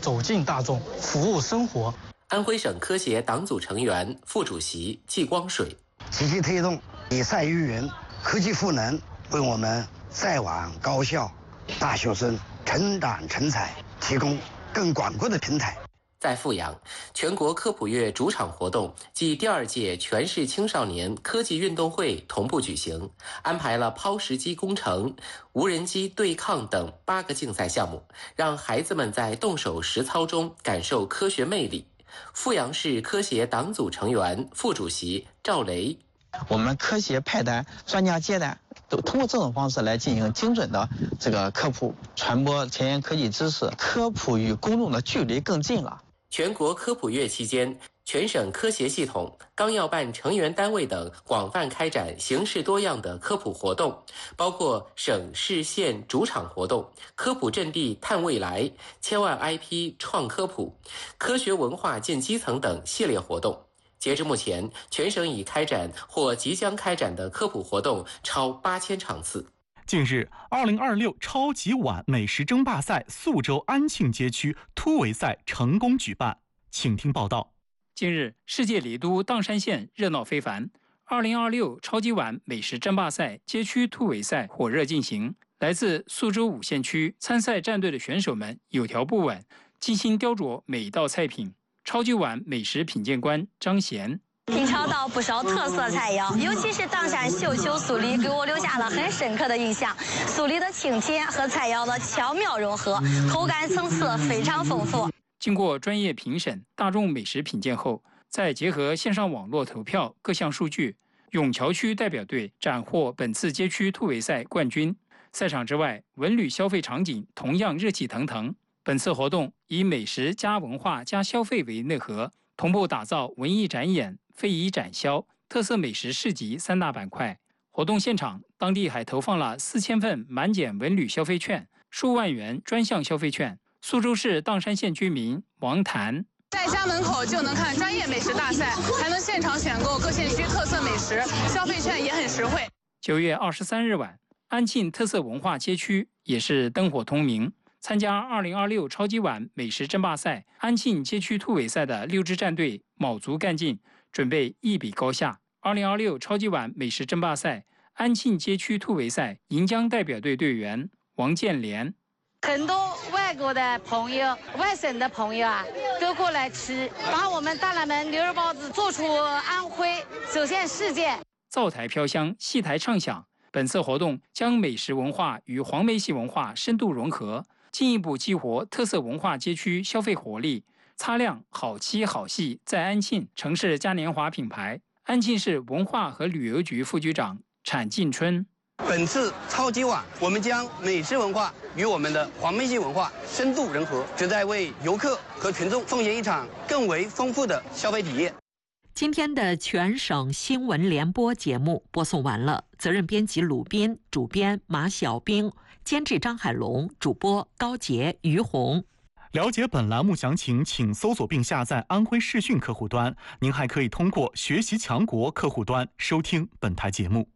走进大众，服务生活。 安徽省科协党组成员、副主席季光水， 积极推动以赛于云、科技赋能，为我们在网高校大学生成长成才提供更广阔的平台。 在阜阳，全国科普月主场活动暨第2届全市青少年科技运动会同步举行，安排了抛石机工程、无人机对抗等8个竞赛项目，让孩子们在动手实操中感受科学魅力。阜阳市科协党组成员、副主席赵雷， 我们科协派单、专家接单，都通过这种方式来进行精准的这个科普，传播前沿科技知识，科普与公众的距离更近了。 全国科普月期间，全省科协系统、纲要办成员单位等广泛开展形式多样的科普活动，包括省市县主场活动、科普阵地探未来、千万 IP 创科普、科学文化见基层等系列活动。截至目前，全省已开展或即将开展的科普活动超8000场次。 近日，2026超级碗美食争霸赛宿州安庆街区突围赛成功举办，请听报道。 近日，世界里都砀山县热闹非凡，2026超级碗美食争霸赛街区突围赛火热进行。来自宿州5县区参赛战队的选手们有条不紊，精心雕琢每一道菜品。超级碗美食品鉴官张贤。 品尝到不少特色菜肴，尤其是砀山绣球酥梨给我留下了很深刻的印象。酥梨的清甜和菜肴的巧妙融合，口感层次非常丰富。 经过专业评审、大众美食品鉴后，再结合线上网络投票各项数据，永桥区代表队斩获本次街区突围赛冠军。赛场之外，文旅消费场景同样热气腾腾。本次活动以美食加文化加消费为内核，同步打造文艺展演、非遗展销、特色美食市集3大板块。活动现场，当地还投放了4000份满减文旅消费券、数万元专项消费券。宿州市砀山县居民王谭， 在家门口就能看专业美食大赛，还能现场选购各县区特色美食，消费券也很实惠。 9月23日晚，安庆特色文化街区也是灯火通明。参加2026超级碗美食争霸赛安庆街区突围赛的6支战队卯足干劲，准备一比高下。2026超级碗美食争霸赛安庆街区突围赛银江代表队队员王建莲， 很多外国的朋友、外省的朋友啊，都过来吃，把我们大南门牛肉包子做出安徽走向世界。 灶台飘香，戏台唱响。本次活动将美食文化与黄梅戏文化深度融合，进一步激活特色文化街区消费活力，擦亮好七好戏在安庆城市嘉年华品牌。安庆市文化和旅游局副局长产进春， 本次超级碗，我们将美食文化与我们的黄梅戏文化深度融合，旨在为游客和群众奉献一场更为丰富的消费体验。 今天的全省新闻联播节目播送完了，责任编辑鲁斌，主编马小兵，监制张海龙，主播高杰、于红。 了解本栏目详情，请搜索并下载安徽视讯客户端。您还可以通过学习强国客户端收听本台节目。